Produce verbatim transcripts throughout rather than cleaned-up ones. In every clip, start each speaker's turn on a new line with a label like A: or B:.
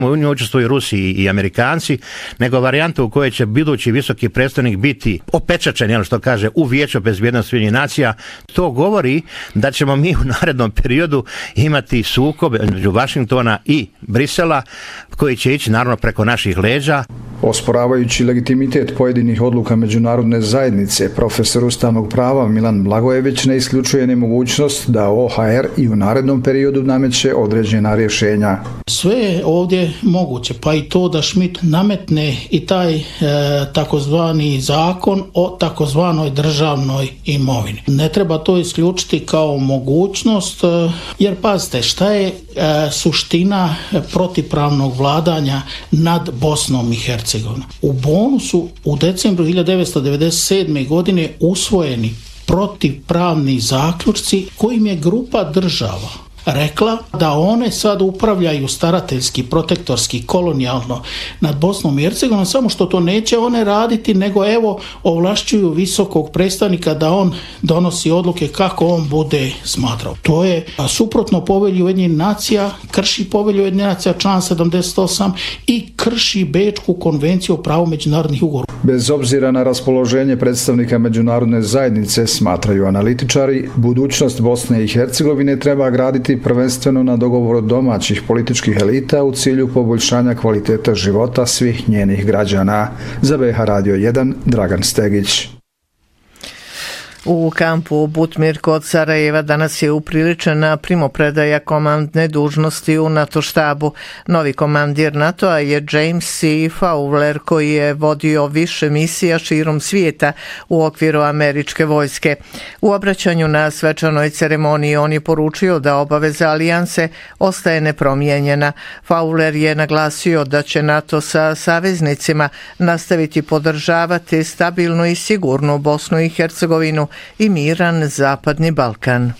A: u njoj učestvuju Rusi i Amerikanci, nego varijanta u kojoj će budući visoki predstavnik biti opečačen, jel, što kaže, u Vijeću bezbjednosti Ujedinjenih nacija. To govori da ćemo mi u narednom periodu imati sukob između Vašingtona i Brisela, koji će ići naravno preko naših leđa.
B: Osporavajući legitimitet pojedinih odluka međunarodne zajednice, profesor ustavnog prava Milan Blagojević ne isključuje nemogućnost da O H R i u narednom periodu nameće određena rješenja.
C: Sve je ovdje moguće, pa i to da Schmidt nametne i taj e, takozvani zakon o takozvanoj državnoj imovini. Ne treba to isključiti kao mogućnost, e, jer pazite, šta je e, suština protipravnog vladanja nad Bosnom i Hercegovinom? U Bonu su u decembru hiljadu devetsto devedeset sedme. godine usvojeni protivpravni zaključci kojim je grupa država rekla da one sad upravljaju starateljski, protektorski, kolonijalno nad Bosnom i Hercegovinom, samo što to neće one raditi, nego evo ovlašćuju visokog predstavnika da on donosi odluke kako on bude smatrao. To je suprotno povelji Ujedinjenih nacija, krši povelju Ujedinjenih nacija član sedamdeset osam i krši Bečku konvenciju o pravu međunarodnih ugovora.
B: Bez obzira na raspoloženje predstavnika međunarodne zajednice, smatraju analitičari, budućnost Bosne i Hercegovine treba graditi prvenstveno na dogovoru domaćih političkih elita u cilju poboljšanja kvaliteta života svih njenih građana. Za B H Radio jedan, Dragan Stegić.
D: U kampu Butmir kod Sarajeva danas je upriličena primopredaja komandne dužnosti u NATO štabu. Novi komandir NATO-a je James C. Fowler, koji je vodio više misija širom svijeta u okviru američke vojske. U obraćanju na svečanoj ceremoniji on je poručio da obaveza alijanse ostaje nepromijenjena. Fowler je naglasio da će NATO sa saveznicima nastaviti podržavati stabilnu i sigurnu Bosnu i Hercegovinu i miran Zapadni Balkan.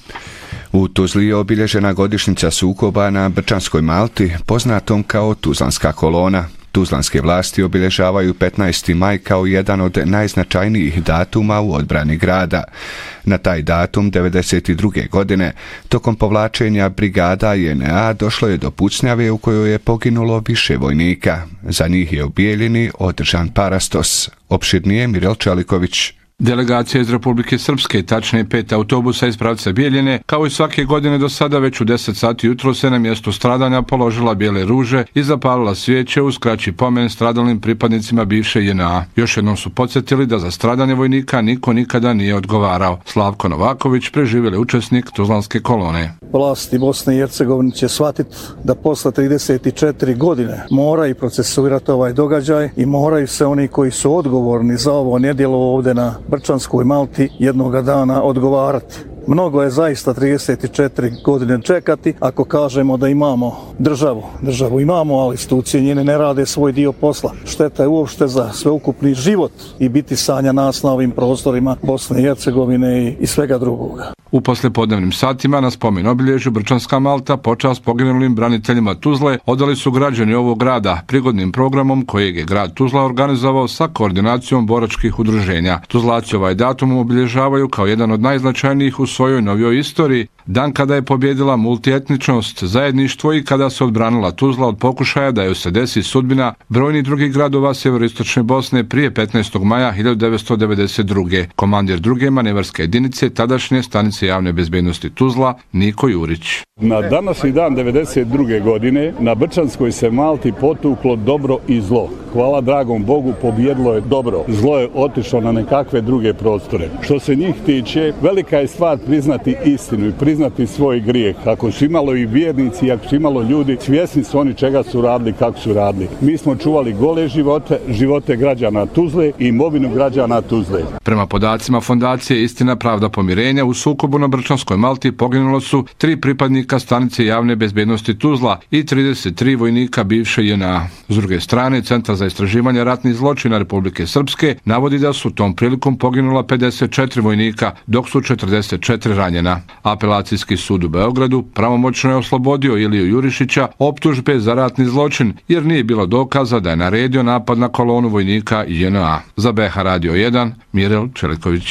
E: U Tuzli je obilježena godišnjica sukoba na Brčanskoj Malti, poznatom kao Tuzlanska kolona. Tuzlanske vlasti obilježavaju petnaesti maj kao jedan od najznačajnijih datuma u odbrani grada. Na taj datum devedeset druge. godine, tokom povlačenja brigada J N A došlo je do pucnjave u kojoj je poginulo više vojnika. Za njih je u Bijeljini održan parastos. Opširnije Mirel Čeliković.
F: Delegacija iz Republike Srpske, tačnije pet autobusa iz pravca Bijeljine, kao i svake godine do sada već u deset sati jutro se na mjestu stradanja položila bijele ruže i zapalila svijeće uz kraći pomen stradalnim pripadnicima bivše J N A. Još jednom su podsjetili da za stradanje vojnika niko nikada nije odgovarao. Slavko Novaković, preživjeli učesnik Tuzlanske kolone.
G: Vlasti Bosne i Hercegovine će shvatiti da posle trideset četiri godine moraju procesuirati ovaj događaj i moraju se oni koji su odgovorni za ovo nedjelo ovdje na Brčanskoj Malti jednoga dana odgovarati. Mnogo je zaista trideset četiri godine čekati ako kažemo da imamo državu. Državu imamo, ali institucije njene ne rade svoj dio posla. Šteta je uopšte za sveukupni život i biti sanja nas na ovim prostorima Bosne i Hercegovine i svega drugoga.
F: U poslijepodnevnim satima na spomen obilježju Brčanska Malta počast poginulim braniteljima Tuzle odali su građani ovog grada prigodnim programom kojeg je grad Tuzla organizovao sa koordinacijom boračkih udruženja. Tuzlaci ovaj datum obilježavaju kao jedan od najznačajnijih u svojoj novijoj istoriji, dan kada je pobjedila multietničnost, zajedništvo i kada se odbranila Tuzla od pokušaja da joj se desi sudbina brojnih drugih gradova sjeveroistočne Bosne prije petnaestog maja hiljadu devetsto devedeset druge. Komandir druge manevarske jedinice tadašnje stanice javne bezbednosti Tuzla, Niko Jurić.
H: Na današnji dan devedeset druge. godine na Brčanskoj se Malti potuklo dobro i zlo. Hvala dragom Bogu, pobjedilo je dobro. Zlo je otišlo na nekakve druge prostore. Što se njih tiče, velika je stvar priznati istinu i priznati svoj grijeh. Ako su imalo i vjernici, ako su imalo ljudi, svjesni su oni čega su radili, kako su radili. Mi smo čuvali gole živote, živote građana Tuzle i imovinu građana Tuzle.
F: Prema podacima Fondacije Istina, pravda, pomirenja, u sukobu na Brčanskoj Malti poginulo su tri pripadnika stanice javne bezbednosti Tuzla i trideset tri vojnika bivše J N A. S druge strane, Centar za istraživanje ratnih zločina Republike Srpske navodi da su tom prilikom poginula pedeset četiri vojnika, dok su četrdeset četiri ranjena. Apelacijski sud u Beogradu pravomoćno je oslobodio Iliju Jurišića optužbe za ratni zločin, jer nije bilo dokaza da je naredio napad na kolonu vojnika J N A. Za B H Radio jedan, Mirel Čeliković.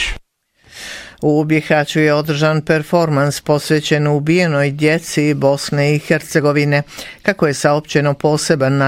D: U Bihaću je održan performans posvećen ubijenoj djeci Bosne i Hercegovine. Kako je saopćeno, poseban